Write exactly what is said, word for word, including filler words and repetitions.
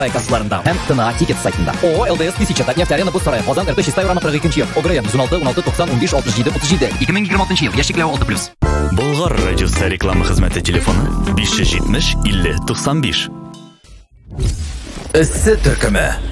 кассаларында һәм Т Н А Тикет сайтында. ООО Л Д С Лисича, Татнефть-Арена, Бусарай, Казан, Р Т Чистая Урама, кырык икенче ел. Огры районы, он алты он алты туксан унбиш алтмыш җиде утыз җиде. ике мең егерме алтынчы ел. Яшьлек алты плюс. Болгар радиосы реклама хезмәте телефоны биш йөз җитмеш илле туксан биш. Эссе төркеме.